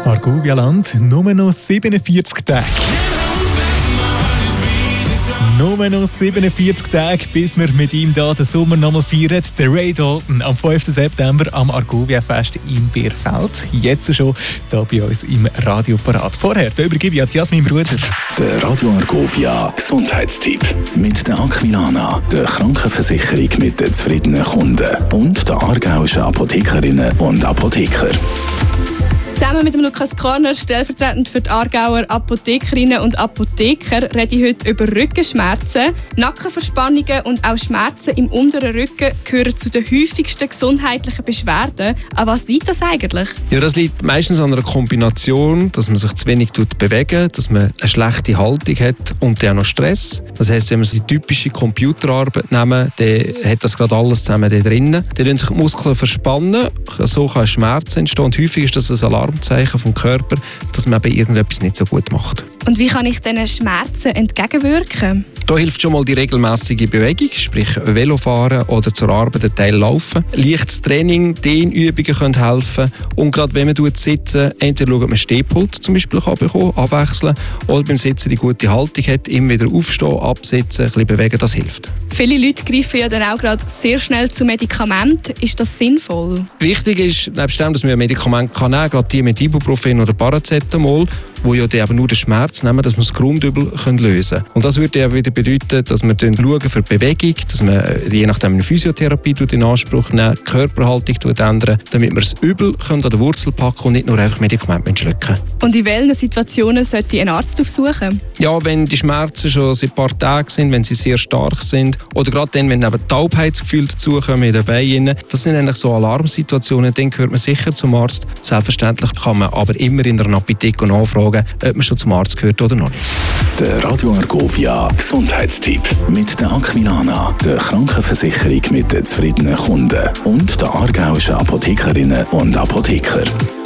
Argovia-Land, nur noch 47 Tage. Nur noch 47 Tage, bis wir mit ihm hier den Sommer nochmal feiern. Der Ray Dalton am 5. September am Argovia-Fest in Bierfeld. Jetzt schon hier bei uns im Radioparat. Vorher übergebe ich an Jasmin Bruder. Der Radio Argovia Gesundheitstipp mit der Aquilana, der Krankenversicherung mit den zufriedenen Kunden und der aargauischen Apothekerinnen und Apotheker. Zusammen mit dem Lukas Korner, stellvertretend für die Aargauer Apothekerinnen und Apotheker, rede ich heute über Rückenschmerzen. Nackenverspannungen und auch Schmerzen im unteren Rücken gehören zu den häufigsten gesundheitlichen Beschwerden. An was liegt das eigentlich? Ja, das liegt meistens an einer Kombination, dass man sich zu wenig bewegen, dass man eine schlechte Haltung hat und dann auch noch Stress. Das heisst, wenn wir die typische Computerarbeit nehmen, dann hat das gerade alles zusammen da drinnen. Dann lassen sich die Muskeln verspannen, so kann Schmerz entstehen und häufig ist das ein Alarmzeichen vom Körper, dass man eben irgendetwas nicht so gut macht. Und wie kann ich diesen Schmerzen entgegenwirken? Da hilft schon mal die regelmäßige Bewegung, sprich Velofahren oder zur Arbeit einen Teil laufen. Leichtes Training, Dehnübungen können helfen. Und gerade wenn man sitzen, entweder schaut man Stehpult zum Beispiel bekommen, abwechseln, oder beim Sitzen die gute Haltung hat, immer wieder aufstehen, absitzen, ein bisschen bewegen, das hilft. Viele Leute greifen ja dann auch gerade sehr schnell zu Medikamenten. Ist das sinnvoll? Wichtig ist, nebst dem, dass man Medikamente nehmen kann, gerade die mit Ibuprofen oder Paracetamol, wo ja eben nur den Schmerz nehmen, dass man das Grundübel lösen kann. Und das würde ja wieder bedeuten, dass wir schauen für die Bewegung, dass man je nachdem eine Physiotherapie in Anspruch nehmen, die Körperhaltung ändern, damit wir das Übel an der Wurzel packen und nicht nur einfach Medikamente schlucken. Und in welchen Situationen sollte ich einen Arzt aufsuchen? Ja, wenn die Schmerzen schon seit ein paar Tagen sind, wenn sie sehr stark sind oder gerade dann, wenn eben Taubheitsgefühle dazukommen in den Beinen, das sind eigentlich so Alarmsituationen, dann gehört man sicher zum Arzt. Selbstverständlich kann man aber immer in einer Apotheke nachfragen, ob man schon zum Arzt gehört oder noch nicht. Der Radio Argovia Gesundheitstipp mit der Aquilana, der Krankenversicherung mit den zufriedenen Kunden und der aargauischen Apothekerinnen und Apotheker.